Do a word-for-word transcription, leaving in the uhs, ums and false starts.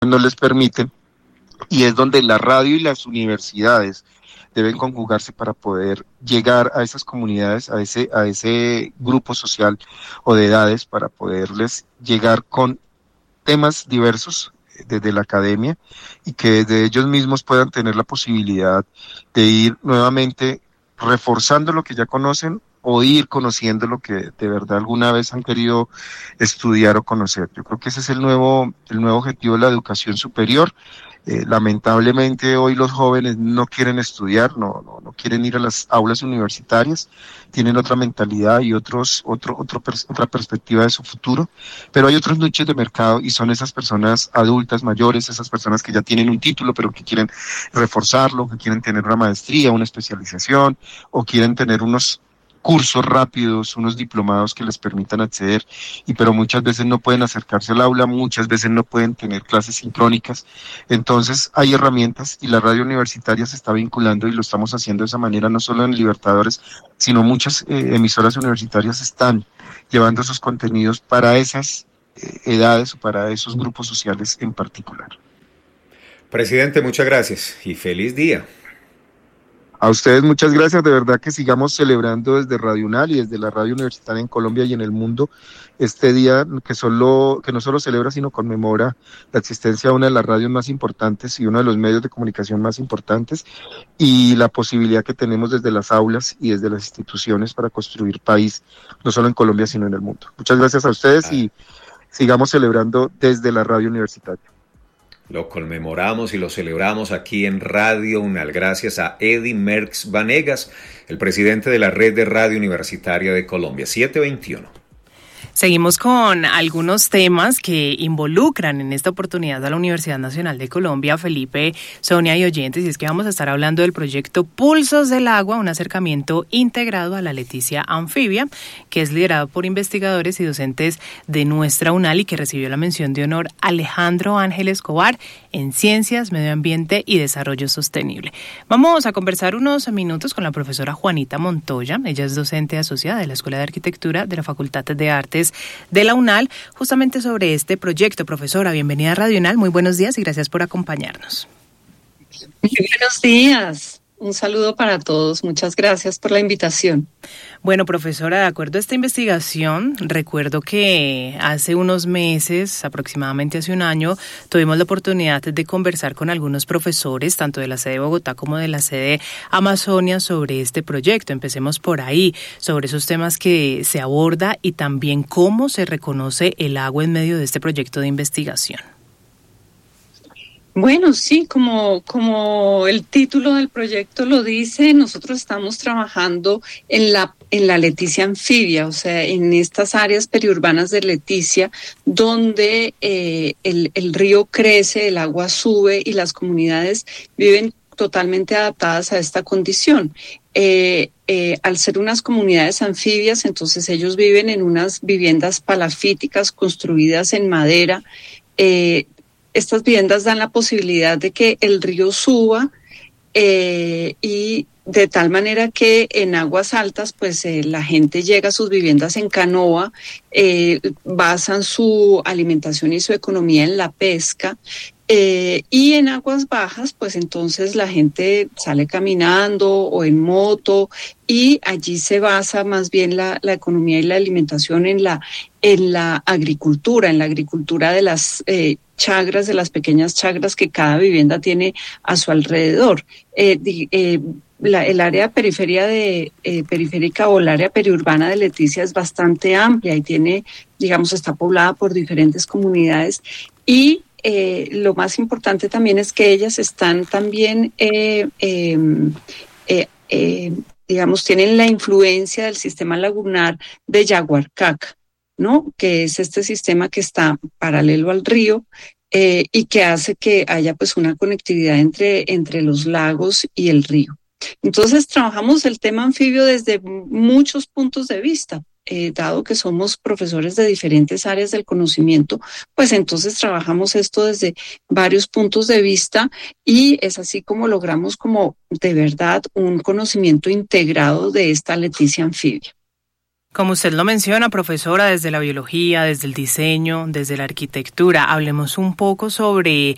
no les permiten, y es donde la radio y las universidades deben conjugarse para poder llegar a esas comunidades, a ese, a ese grupo social o de edades, para poderles llegar con temas diversos desde la academia y que desde ellos mismos puedan tener la posibilidad de ir nuevamente reforzando lo que ya conocen o ir conociendo lo que de verdad alguna vez han querido estudiar o conocer. Yo creo que ese es el nuevo, el nuevo objetivo de la educación superior. Eh, lamentablemente hoy los jóvenes no quieren estudiar, no, no, no quieren ir a las aulas universitarias, tienen otra mentalidad y otros, otro, otro pers- otra perspectiva de su futuro, pero hay otros nichos de mercado y son esas personas adultas, mayores, esas personas que ya tienen un título pero que quieren reforzarlo, que quieren tener una maestría, una especialización o quieren tener unos cursos rápidos, unos diplomados que les permitan acceder, y pero muchas veces no pueden acercarse al aula, muchas veces no pueden tener clases sincrónicas. Entonces hay herramientas y la radio universitaria se está vinculando y lo estamos haciendo de esa manera, no solo en Libertadores, sino muchas eh, emisoras universitarias están llevando esos contenidos para esas eh, edades o para esos grupos sociales en particular. Presidente, muchas gracias y feliz día. A ustedes muchas gracias, de verdad que sigamos celebrando desde Radio UNAL y desde la radio universitaria en Colombia y en el mundo este día que solo que no solo celebra sino conmemora la existencia de una de las radios más importantes y uno de los medios de comunicación más importantes y la posibilidad que tenemos desde las aulas y desde las instituciones para construir país, no solo en Colombia sino en el mundo. Muchas gracias a ustedes y sigamos celebrando desde la radio universitaria. Lo conmemoramos y lo celebramos aquí en Radio UNAL, gracias a Eddie Merckx Vanegas, el presidente de la Red de Radio Universitaria de Colombia. siete veintiuno. Seguimos con algunos temas que involucran en esta oportunidad a la Universidad Nacional de Colombia, Felipe, Sonia y oyentes, y es que vamos a estar hablando del proyecto Pulsos del Agua, un acercamiento integrado a la Leticia Anfibia, que es liderado por investigadores y docentes de nuestra UNAL y que recibió la mención de honor Alejandro Ángel Escobar en Ciencias, Medio Ambiente y Desarrollo Sostenible. Vamos a conversar unos minutos con la profesora Juanita Montoya. Ella es docente asociada de la Escuela de Arquitectura de la Facultad de Artes de la UNAL, justamente sobre este proyecto. Profesora, bienvenida a Radio UNAL, muy buenos días y gracias por acompañarnos. Muy buenos días. Un saludo para todos. Muchas gracias por la invitación. Bueno, profesora, de acuerdo a esta investigación, recuerdo que hace unos meses, aproximadamente hace un año, tuvimos la oportunidad de conversar con algunos profesores, tanto de la sede de Bogotá como de la sede Amazonia, sobre este proyecto. Empecemos por ahí, sobre esos temas que se aborda y también cómo se reconoce el agua en medio de este proyecto de investigación. Bueno, sí, como, como el título del proyecto lo dice, nosotros estamos trabajando en la, en la Leticia Anfibia, o sea, en estas áreas periurbanas de Leticia, donde eh, el, el río crece, el agua sube y las comunidades viven totalmente adaptadas a esta condición. Eh, eh, al ser unas comunidades anfibias, entonces ellos viven en unas viviendas palafíticas construidas en madera. eh, Estas viviendas dan la posibilidad de que el río suba eh, y de tal manera que en aguas altas pues eh, la gente llega a sus viviendas en canoa, eh, basan su alimentación y su economía en la pesca. Eh, y en aguas bajas, pues entonces la gente sale caminando o en moto y allí se basa más bien la, la economía y la alimentación en la, en la agricultura, en la agricultura de las eh, chagras, de las pequeñas chagras que cada vivienda tiene a su alrededor. Eh, eh, La, el área periferia de, eh, periférica o el área periurbana de Leticia es bastante amplia y tiene, digamos, está poblada por diferentes comunidades y eh, lo más importante también es que ellas están también, eh, eh, eh, eh, digamos, tienen la influencia del sistema lagunar de Yaguarcaca, ¿no? Que es este sistema que está paralelo al río eh, y que hace que haya pues una conectividad entre, entre los lagos y el río. Entonces trabajamos el tema anfibio desde muchos puntos de vista, eh, dado que somos profesores de diferentes áreas del conocimiento, pues entonces trabajamos esto desde varios puntos de vista y es así como logramos como de verdad un conocimiento integrado de esta Leticia Anfibia. Como usted lo menciona, profesora, desde la biología, desde el diseño, desde la arquitectura, hablemos un poco sobre